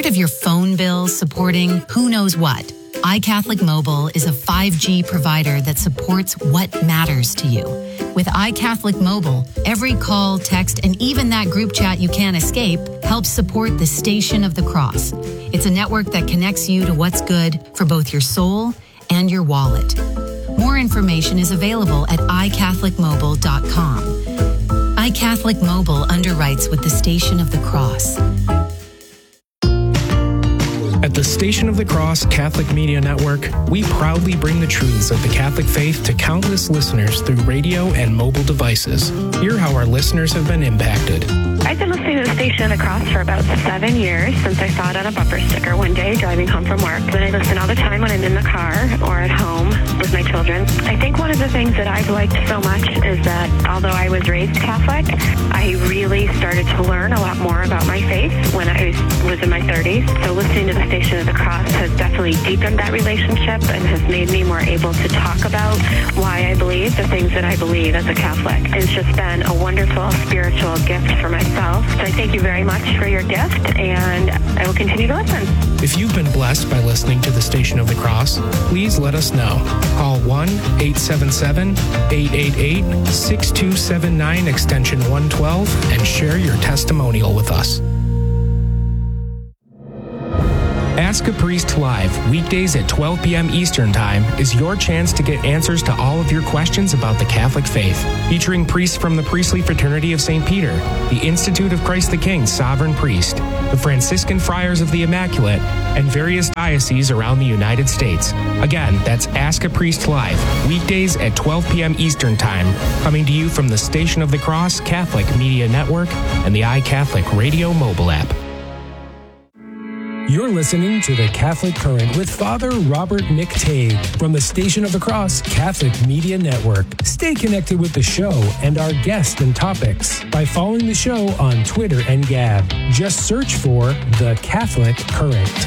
of your phone bill supporting who knows what? iCatholic Mobile is a 5G provider that supports what matters to you. With iCatholic Mobile, every call, text, and even that group chat you can't escape helps support the Station of the Cross. It's a network that connects you to what's good for both your soul and your wallet. More information is available at iCatholicMobile.com. iCatholic Mobile underwrites with the Station of the Cross. At the Station of the Cross Catholic Media Network, we proudly bring the truths of the Catholic faith to countless listeners through radio and mobile devices. Hear how our listeners have been impacted. I've been listening to the Station of the Cross for about 7 years, since I saw it on a bumper sticker one day driving home from work. Then I listen all the time when I'm in the car or at home with my children. I think one of the things that I've liked so much is that although I was raised Catholic, I really started to learn a lot more about my faith when I was in my 30s. So listening to the Station of the Cross has definitely deepened that relationship and has made me more able to talk about why I believe the things that I believe as a Catholic. It's just been a wonderful spiritual gift for myself. So I thank you very much for your gift, and I will continue to listen. If you've been blessed by listening to the Station of the Cross, please let us know. Call 1-877-888-6279 extension 112 and share your testimonial with us. Ask a Priest Live, weekdays at 12 p.m. Eastern Time, is your chance to get answers to all of your questions about the Catholic faith. Featuring priests from the Priestly Fraternity of St. Peter, the Institute of Christ the King Sovereign Priest, the Franciscan Friars of the Immaculate, and various dioceses around the United States. Again, that's Ask a Priest Live, weekdays at 12 p.m. Eastern Time, coming to you from the Station of the Cross Catholic Media Network and the iCatholic Radio mobile app. You're listening to The Catholic Current with Father Robert McTague from the Station of the Cross Catholic Media Network. Stay connected with the show and our guests and topics by following the show on Twitter and Gab. Just search for The Catholic Current.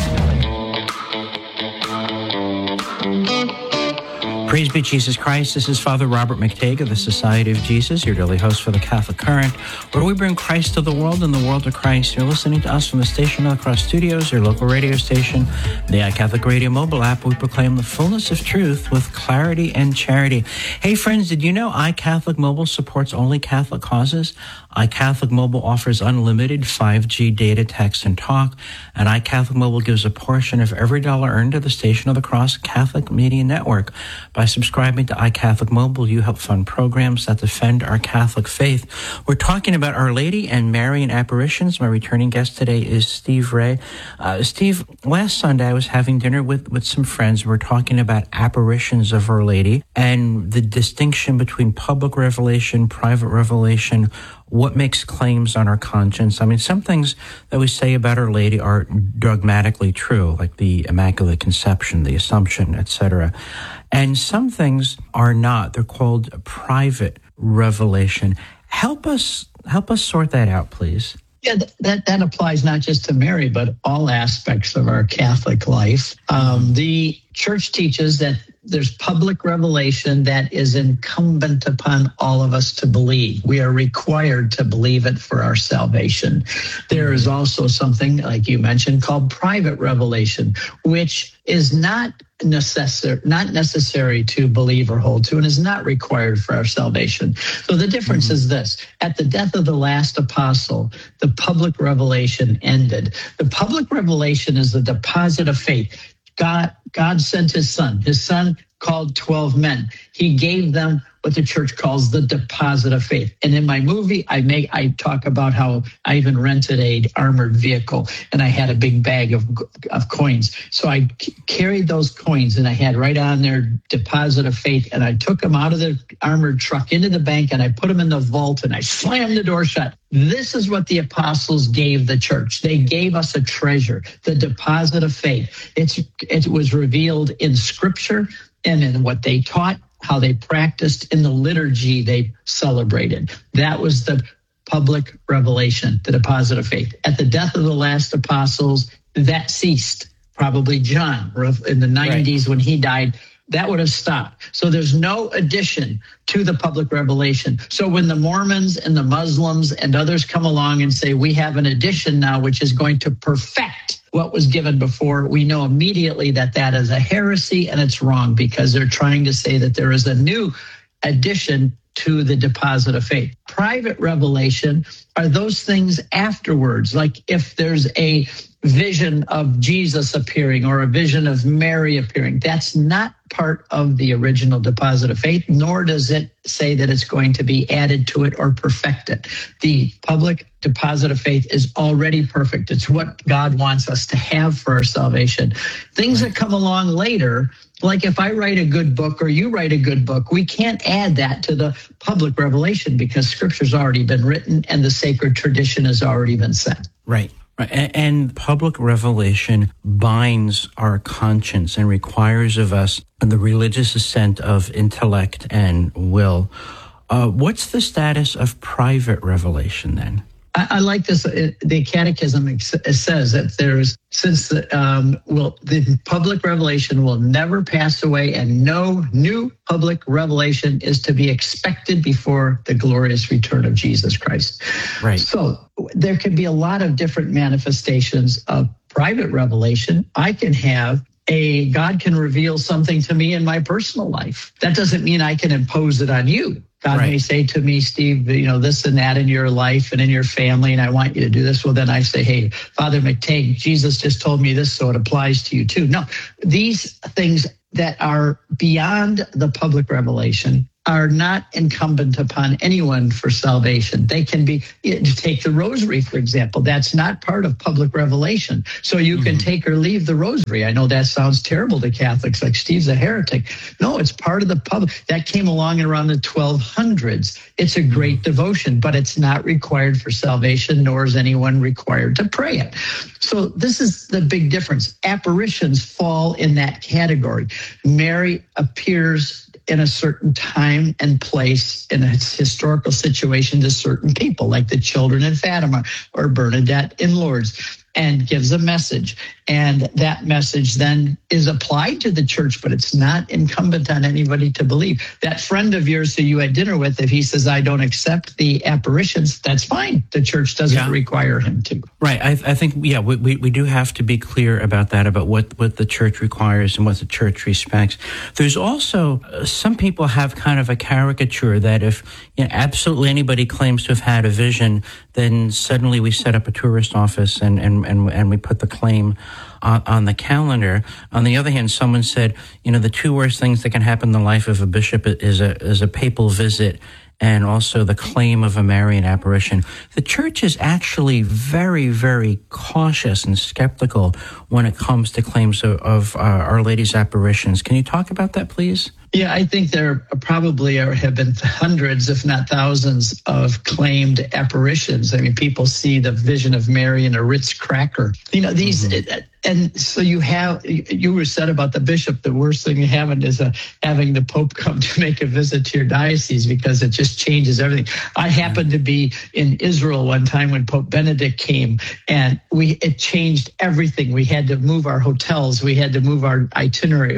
Praise be Jesus Christ. This is Father Robert McTague of the Society of Jesus, your daily host for the Catholic Current, where we bring Christ to the world and the world to Christ. You're listening to us from the Station of the Cross Studios, your local radio station, the iCatholic Radio mobile app. We proclaim the fullness of truth with clarity and charity. Hey, friends, did you know iCatholic Mobile supports only Catholic causes? iCatholic Mobile offers unlimited 5G data, text, and talk, and iCatholic Mobile gives a portion of every dollar earned to the Station of the Cross Catholic Media Network. By subscribing to iCatholic Mobile, you help fund programs that defend our Catholic faith. We're talking about Our Lady and Marian apparitions. My returning guest today is Steve Ray. Steve, last Sunday I was having dinner with some friends. We're talking about apparitions of Our Lady and the distinction between public revelation, private revelation, what makes claims on our conscience. I mean, some things that we say about Our Lady are dogmatically true, like the Immaculate Conception, the Assumption, etc. And some things are not. They're called private revelation. Help us sort that out, please. Yeah, that applies not just to Mary, but all aspects of our Catholic life. The Church teaches that there's public revelation that is incumbent upon all of us to believe. We are required to believe it for our salvation. There is also something, like you mentioned, called private revelation, which is not necessary to believe or hold to and is not required for our salvation. So the difference is this. At the death of the last apostle, the public revelation ended. The public revelation is the deposit of faith. God sent his son. His son called 12 men. He gave them what the church calls the deposit of faith. And in my movie, I talk about how I even rented a armored vehicle and I had a big bag of coins. So I carried those coins and I had right on there deposit of faith. And I took them out of the armored truck into the bank and I put them in the vault and I slammed the door shut. This is what the apostles gave the church. They gave us a treasure, the deposit of faith. It was revealed in Scripture and in what they taught, how they practiced, in the liturgy they celebrated. That was the public revelation, the deposit of faith. At the death of the last apostles, that ceased. Probably John, in the 90s when he died, that would have stopped. So there's no addition to the public revelation. So when the Mormons and the Muslims and others come along and say, we have an addition now, which is going to perfect what was given before, we know immediately that that is a heresy and it's wrong, because they're trying to say that there is a new addition to the deposit of faith. Private revelation are those things afterwards. Like if there's a vision of Jesus appearing or a vision of Mary appearing, that's not part of the original deposit of faith, nor does it say that it's going to be added to it or perfected. The public deposit of faith is already perfect. It's what God wants us to have for our salvation. Things that come along later, like if I write a good book or you write a good book, we can't add that to the public revelation because Scripture's already been written and the sacred tradition has already been set. Right. And public revelation binds our conscience and requires of us the religious assent of intellect and will. What's the status of private revelation then? I like this. The Catechism says that the public revelation will never pass away, and no new public revelation is to be expected before the glorious return of Jesus Christ. Right. So there can be a lot of different manifestations of private revelation. I can have God can reveal something to me in my personal life. That doesn't mean I can impose it on you. God may say to me, Steve, this and that in your life and in your family, and I want you to do this. Well, then I say, hey, Father McTague, Jesus just told me this, so it applies to you too. No, these things that are beyond the public revelation are not incumbent upon anyone for salvation. They can be, take the rosary, for example. That's not part of public revelation. So you can take or leave the rosary. I know that sounds terrible to Catholics, like Steve's a heretic. No, it's part of the public. That came along around the 1200s. It's a great devotion, but it's not required for salvation, nor is anyone required to pray it. So this is the big difference. Apparitions fall in that category. Mary appears in a certain time and place in a historical situation to certain people, like the children in Fatima or Bernadette in Lourdes, and gives a message. And that message then is applied to the church, but it's not incumbent on anybody to believe. That friend of yours who you had dinner with, if he says, I don't accept the apparitions, that's fine. The church doesn't require him to. Right. I think, we do have to be clear about that, about what the church requires and what the church respects. There's also, some people have kind of a caricature that if absolutely anybody claims to have had a vision, then suddenly we set up a tourist office and we put the claim on the calendar. On the other hand, someone said, the two worst things that can happen in the life of a bishop is a papal visit and also the claim of a Marian apparition. The church is actually very, very cautious and skeptical when it comes to claims of Our Lady's apparitions. Can you talk about that, please? Yeah, I think there probably have been hundreds, if not thousands, of claimed apparitions. I mean, people see the vision of Mary in a Ritz cracker. These, and so you were said about the bishop, the worst thing having is having the Pope come to make a visit to your diocese, because it just changes everything. I happened to be in Israel one time when Pope Benedict came, and it changed everything. We had to move our hotels. We had to move our itinerary.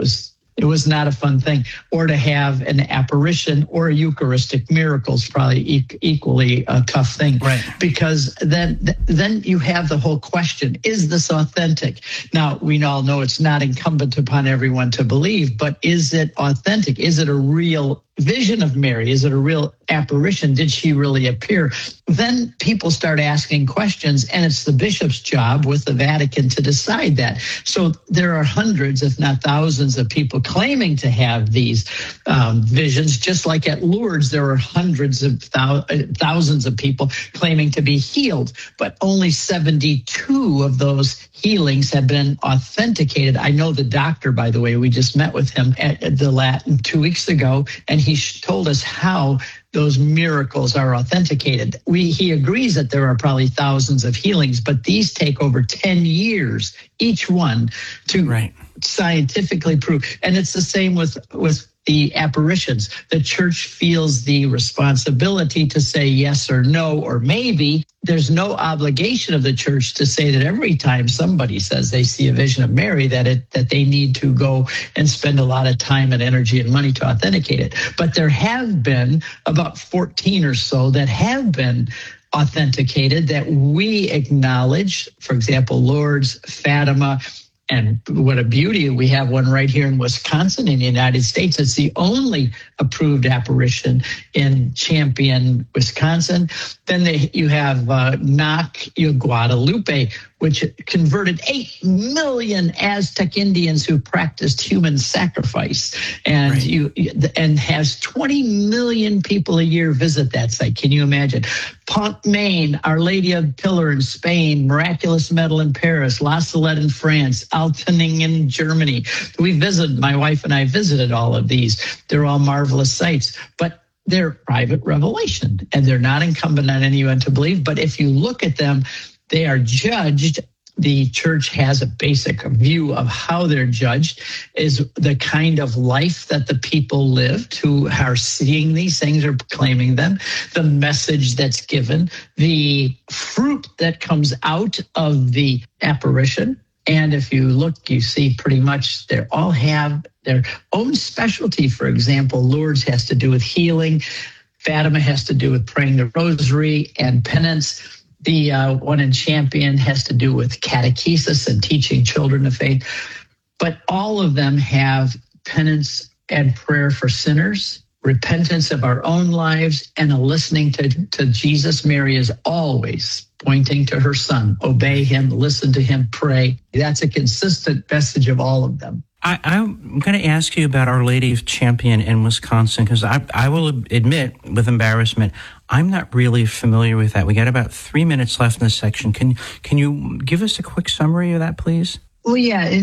It was not a fun thing. Or to have an apparition or a Eucharistic miracle is probably equally a tough thing. Right. Because then you have the whole question, is this authentic? Now, we all know it's not incumbent upon everyone to believe, but is it authentic? Is it a real vision of Mary? Is it a real apparition? Did she really appear? Then people start asking questions, and it's the bishop's job with the Vatican to decide that. So there are hundreds, if not thousands, of people claiming to have these visions. Just like at Lourdes, there are hundreds of thousands of people claiming to be healed, but only 72 of those healings have been authenticated. I know the doctor, by the way, we just met with him at the Latin 2 weeks ago, and he told us how those miracles are authenticated. He agrees that there are probably thousands of healings, but these take over 10 years, each one, to scientifically prove. And it's the same with the apparitions. The church feels the responsibility to say yes or no, or maybe. There's no obligation of the church to say that every time somebody says they see a vision of Mary, that they need to go and spend a lot of time and energy and money to authenticate it. But there have been about 14 or so that have been authenticated that we acknowledge. For example, Lourdes, Fatima, and what a beauty. We have one right here in Wisconsin in the United States. It's the only approved apparition in Champion, Wisconsin. Then you have Nac Guadalupe, which converted 8 million Aztec Indians who practiced human sacrifice, and right. and has 20 million people a year visit that site. Can you imagine? Pont Maine, Our Lady of Pillar in Spain, Miraculous Medal in Paris, La Salette in France, Altening in Germany. My wife and I visited all of these. They're all marvelous sites, but they're private revelation, and they're not incumbent on anyone to believe. But if you look at them, they are judged. The church has a basic view of how they're judged, is the kind of life that the people lived who are seeing these things or claiming them, the message that's given, the fruit that comes out of the apparition. And if you look, you see pretty much they all have their own specialty. For example, Lourdes has to do with healing. Fatima has to do with praying the rosary and penance. The one in Champion has to do with catechesis and teaching children the faith. But all of them have penance and prayer for sinners, repentance of our own lives, and a listening to Jesus. Mary is always pointing to her son. Obey him, listen to him, pray. That's a consistent message of all of them. I'm going to ask you about Our Lady of Champion in Wisconsin, because I will admit with embarrassment, I'm not really familiar with that. We got about 3 minutes left in this section. Can you give us a quick summary of that, please? Well, yeah.